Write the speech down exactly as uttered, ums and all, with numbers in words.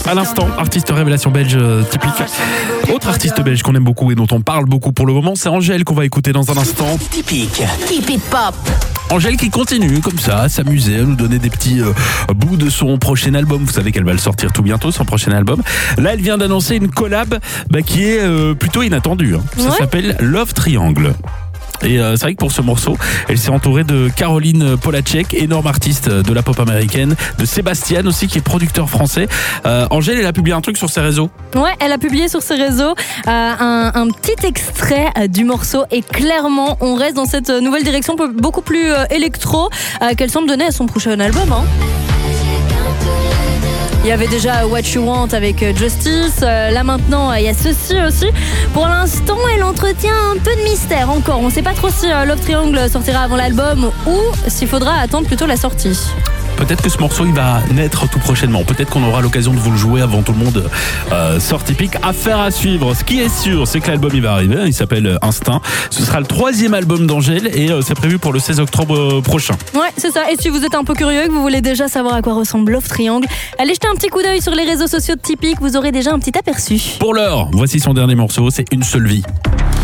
À l'instant, artiste révélation belge euh, typique. Autre artiste belge qu'on aime beaucoup et dont on parle beaucoup pour le moment, c'est Angèle qu'on va écouter dans un instant. Typique. Typique pop. Angèle qui continue comme ça à s'amuser, à nous donner des petits euh, bouts de son prochain album. Vous savez qu'elle va le sortir tout bientôt, son prochain album. Là, elle vient d'annoncer une collab bah, qui est euh, plutôt inattendue. Hein. Ça Ouais. s'appelle Love Triangle. Et euh, c'est vrai que pour ce morceau, elle s'est entourée de Caroline Polacek, énorme artiste de la pop américaine, de Sébastien aussi, qui est producteur français. Euh, Angèle, elle a publié un truc sur ses réseaux. Ouais, elle a publié sur ses réseaux euh, un, un petit extrait euh, du morceau et clairement, on reste dans cette nouvelle direction beaucoup plus euh, électro euh, qu'elle semble donner à son prochain album. Hein. Il y avait déjà What You Want avec euh, Justice. Euh, là maintenant, il y a ceci aussi. Pour l'instant, elle entretient un peu de mystère encore. On ne sait pas trop si euh, Love Triangle sortira avant l'album ou s'il faudra attendre plutôt la sortie. Peut-être que ce morceau, il va naître tout prochainement. Peut-être qu'on aura l'occasion de vous le jouer avant tout le monde euh, sort typique. Affaire à suivre. Ce qui est sûr, c'est que l'album, il va arriver. Il s'appelle Instinct. Ce sera le troisième album d'Angèle et euh, c'est prévu pour le seize octobre prochain. Ouais, c'est ça. Et si vous êtes un peu curieux et que vous voulez déjà savoir à quoi ressemble Love Triangle, allez jeter un petit coup d'œil sur les réseaux sociaux de Typique. Vous aurez déjà un petit aperçu. Pour l'heure, voici son dernier morceau. C'est Une seule vie.